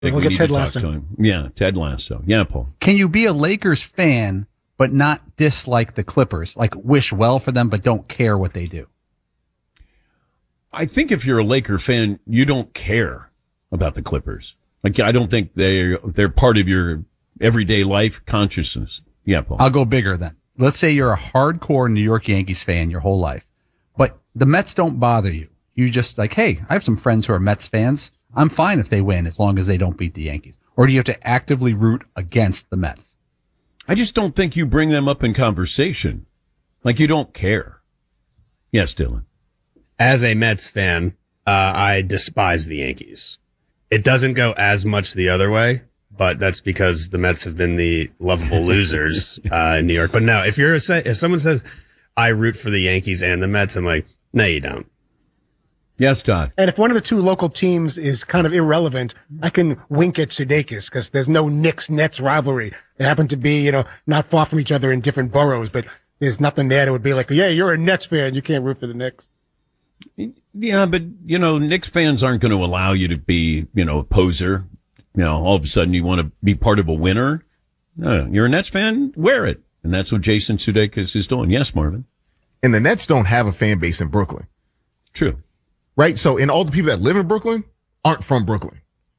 We'll we get need Ted to talk Lasso. to him. Yeah, Ted Lasso. Yeah, Paul. Can you be a Lakers fan but not dislike the Clippers? Like wish well for them but don't care what they do? I think if you're a Laker fan, you don't care about the Clippers. Like, I don't think they're part of your everyday life consciousness. Yeah, Paul. I'll go bigger then. Let's say you're a hardcore New York Yankees fan your whole life, but the Mets don't bother you. You just like, hey, I have some friends who are Mets fans. I'm fine if they win as long as they don't beat the Yankees. Or do you have to actively root against the Mets? I just don't think you bring them up in conversation. Like, you don't care. Yes, Dylan. As a Mets fan, I despise the Yankees. It doesn't go as much the other way, but that's because the Mets have been the lovable losers in New York. But no, if someone says I root for the Yankees and the Mets, I'm like, no, you don't. Yes, Todd. And if one of the two local teams is kind of irrelevant, I can wink at Sudeikis because there's no Knicks-Nets rivalry. They happen to be, not far from each other in different boroughs, but there's nothing there that would be like, yeah, you're a Nets fan. You can't root for the Knicks. Yeah, but, Knicks fans aren't going to allow you to be, a poser. All of a sudden you want to be part of a winner. No, you're a Nets fan? Wear it. And that's what Jason Sudeikis is doing. Yes, Marvin. And the Nets don't have a fan base in Brooklyn. True. Right? So, and all the people that live in Brooklyn aren't from Brooklyn.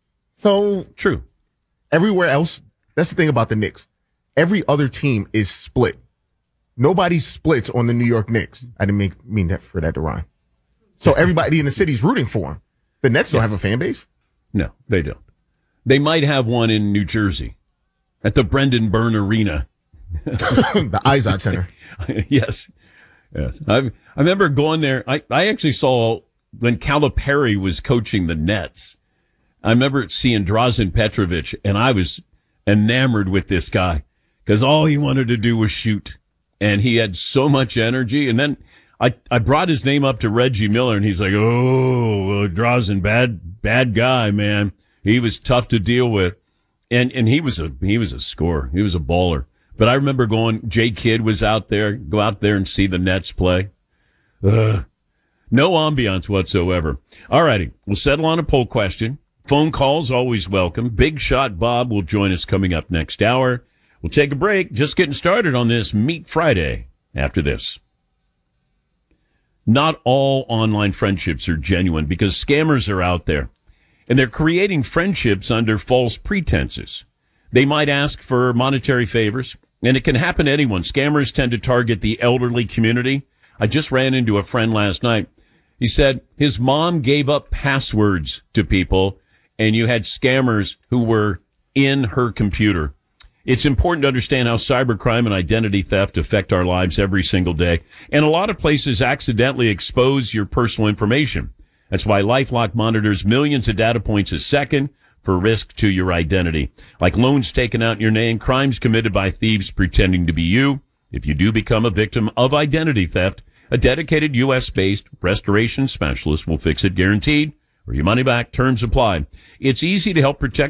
So, true. Everywhere else, that's the thing about the Knicks. Every other team is split. Nobody splits on the New York Knicks. I didn't mean that for that to rhyme. So everybody in the city's rooting for them. The Nets don't have a fan base? No, they don't. They might have one in New Jersey at the Brendan Byrne Arena. The Izod Center. Yes. I remember going there. I actually saw when Calipari was coaching the Nets. I remember seeing Drazen Petrovic, and I was enamored with this guy because all he wanted to do was shoot, and he had so much energy. And then I brought his name up to Reggie Miller, and he's like, "Oh, Drazen, bad guy, man. He was tough to deal with." And he was a scorer. He was a baller. But I remember Jay Kidd was out there, go out there and see the Nets play. No ambiance whatsoever. All righty. We'll settle on a poll question. Phone calls always welcome. Big Shot Bob will join us coming up next hour. We'll take a break. Just getting started on this Meat Friday after this. Not all online friendships are genuine because scammers are out there. And they're creating friendships under false pretenses. They might ask for monetary favors, and it can happen to anyone. Scammers tend to target the elderly community. I just ran into a friend last night. He said his mom gave up passwords to people, and you had scammers who were in her computer. It's important to understand how cybercrime and identity theft affect our lives every single day. And a lot of places accidentally expose your personal information. That's why LifeLock monitors millions of data points a second for risk to your identity. Like loans taken out in your name, crimes committed by thieves pretending to be you. If you do become a victim of identity theft, a dedicated U.S.-based restoration specialist will fix it guaranteed, or your money back. Terms apply. It's easy to help protect